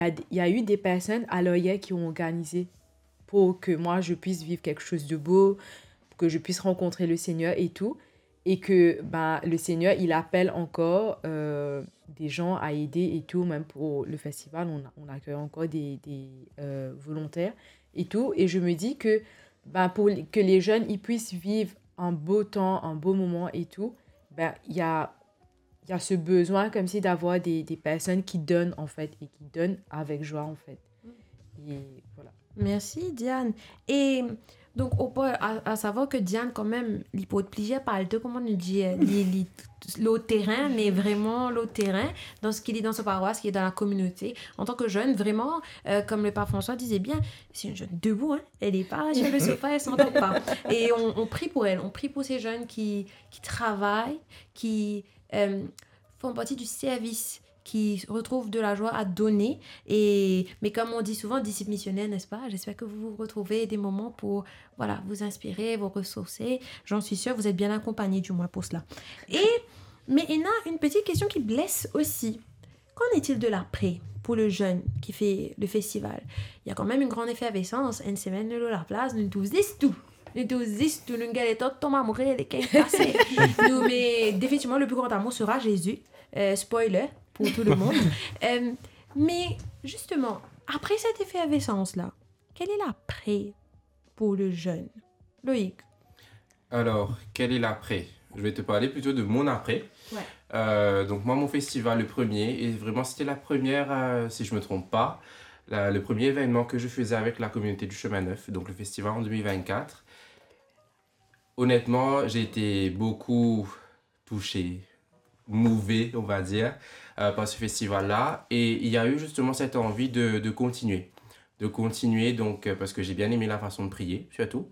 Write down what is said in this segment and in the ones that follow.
il y a eu des personnes à l'OIA qui ont organisé pour que moi, je puisse vivre quelque chose de beau, pour que je puisse rencontrer le Seigneur et tout. Et que le Seigneur, il appelle encore des gens à aider et tout. Même pour le festival, on accueille encore des volontaires et tout. Et je me dis que que les jeunes ils puissent vivre un beau temps, un beau moment et tout, il y a ce besoin comme si d'avoir des personnes qui donnent en fait et qui donnent avec joie en fait. Et voilà. Merci, Diane. Et donc, à savoir que Diane, quand même, l'hypopligie parle de, comment on dit, l'autre terrain, mais vraiment l'autre terrain, dans ce qu'il est dans sa paroisse, qui est dans la communauté. En tant que jeune, vraiment, comme le pape François disait bien, c'est une jeune debout, hein? Elle n'est pas sur le sofa, elle ne s'endort pas. Et on prie pour elle, on prie pour ces jeunes qui travaillent, qui font partie du service, qui retrouvent de la joie à donner. Mais comme on dit souvent, disciples missionnaires, n'est-ce pas? J'espère que vous retrouvez des moments pour vous inspirer, vous ressourcer. J'en suis sûre, vous êtes bien accompagnés du moins pour cela. Mais il y a une petite question qui blesse aussi. Qu'en est-il de l'après pour le jeune qui fait le festival? Il y a quand même une grande effervescence. Une semaine de la place, nous tous disons tout. Nous tous disons tout. Nous galets tout, Thomas à mourir, les quinze passés. Mais définitivement, le plus grand amour sera Jésus. Spoiler pour tout le monde. Mais justement, après cette effervescence-là, quel est l'après pour le jeune? Loïc? Alors, quel est l'après? Je vais te parler plutôt de mon après. Ouais. Donc moi, mon festival, le premier, et vraiment c'était la première, si je ne me trompe pas, le premier événement que je faisais avec la communauté du Chemin Neuf, donc le festival en 2024. Honnêtement, j'ai été beaucoup touché, mouvé, on va dire, par ce festival-là. Et il y a eu justement cette envie de continuer. De continuer, donc, parce que j'ai bien aimé la façon de prier, surtout.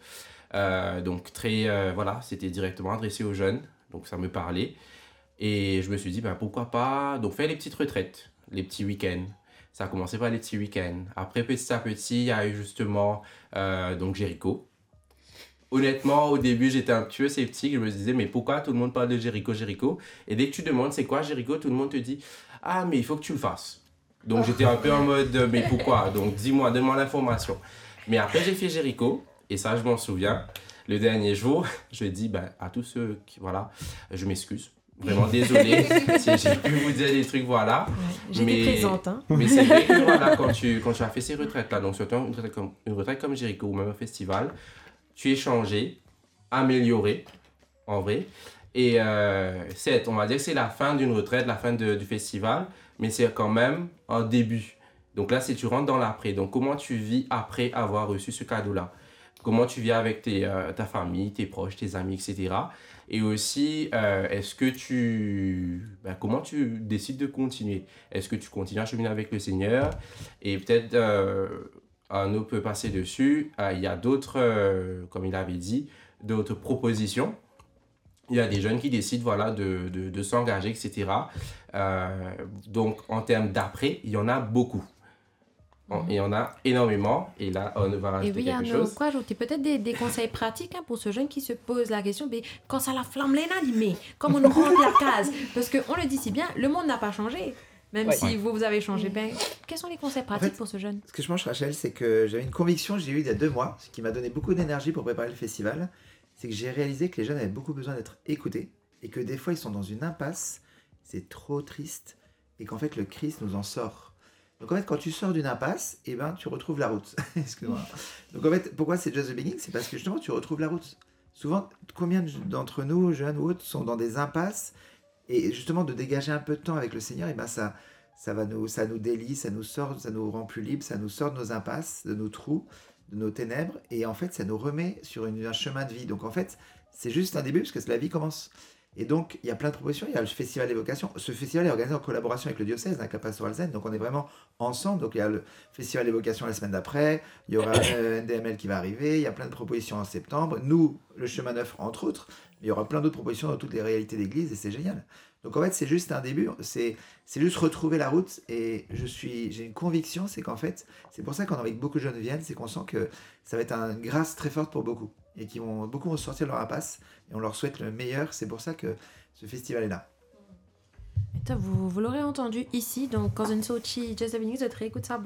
Donc, voilà, c'était directement adressé aux jeunes. Donc, ça me parlait. Et je me suis dit, pourquoi pas donc faire les petites retraites, les petits week-ends. Ça a commencé par les petits week-ends. Après, petit à petit, il y a eu justement donc Jéricho. Honnêtement, au début, j'étais un petit peu sceptique. Je me disais, mais pourquoi tout le monde parle de Jéricho? Et dès que tu demandes c'est quoi Jéricho, tout le monde te dit, ah, mais il faut que tu le fasses. Donc, j'étais un peu en mode, mais pourquoi? Donc, dis-moi, donne-moi l'information. Mais après, j'ai fait Jéricho, et ça, je m'en souviens. Le dernier jour, je dis à tous ceux qui, voilà, je m'excuse. Vraiment désolé si j'ai pu vous dire des trucs, voilà. Ouais, j'étais présente, hein. Mais c'est vrai que voilà, quand tu as fait ces retraites-là, donc surtout une retraite comme Jéricho ou même un festival, tu es changé, amélioré, en vrai. Et on va dire que c'est la fin d'une retraite, la fin du festival, mais c'est quand même un début. Donc là, c'est tu rentres dans l'après. Donc comment tu vis après avoir reçu ce cadeau-là? Comment tu vis avec ta famille, tes proches, tes amis, etc. Et aussi, comment tu décides de continuer? Est-ce que tu continues à cheminer avec le Seigneur? Et peut-être un autre peut passer dessus. Il y a d'autres, comme il avait dit, d'autres propositions. Il y a des jeunes qui décident voilà, de s'engager, etc. Donc, en termes d'après, il y en a beaucoup. Il y en a énormément. Et là, on va rajouter quelque chose. Quoi ajouter? Peut-être des conseils pratiques pour ce jeune qui se pose la question, mais quand ça la flamme les nains, mais comment on rentre la case? Parce qu'on le dit si bien, le monde n'a pas changé. Même si vous avez changé. Quels sont les conseils pratiques pour ce jeune? Ce que je mange, Rachel, c'est que j'avais une conviction que j'ai eue il y a 2 mois, ce qui m'a donné beaucoup d'énergie pour préparer le festival. C'est que j'ai réalisé que les jeunes avaient beaucoup besoin d'être écoutés et que des fois, ils sont dans une impasse, c'est trop triste, et qu'en fait, le Christ nous en sort. Donc en fait, quand tu sors d'une impasse, tu retrouves la route. Excuse-moi. Donc en fait, pourquoi c'est Just the Beginning? C'est parce que justement, tu retrouves la route. Souvent, combien d'entre nous, jeunes ou autres, sont dans des impasses, et justement, de dégager un peu de temps avec le Seigneur, ça nous délie, ça nous sort, ça nous rend plus libres, ça nous sort de nos impasses, de nos trous, de nos ténèbres, et en fait, ça nous remet sur un chemin de vie. Donc en fait, c'est juste un début, parce que la vie commence. Et donc, il y a plein de propositions. Il y a le Festival des Vocations. Ce festival est organisé en collaboration avec le diocèse, avec la Pastorale Zen. Donc, on est vraiment ensemble. Donc, il y a le Festival des Vocations la semaine d'après. Il y aura NDML qui va arriver. Il y a plein de propositions en septembre. Nous, le Chemin Neuf, entre autres. Mais il y aura plein d'autres propositions dans toutes les réalités d'église et c'est génial. Donc, en fait, c'est juste un début. C'est juste retrouver la route. Et j'ai une conviction, c'est qu'en fait, c'est pour ça qu'on a envie que beaucoup de jeunes viennent. C'est qu'on sent que ça va être une grâce très forte pour beaucoup. Et beaucoup vont sortir de leur impasse et on leur souhaite le meilleur. C'est pour ça que ce festival est là. Vous l'aurez entendu ici, donc quand une Sochi Just the Beginning, vous réécoutez ça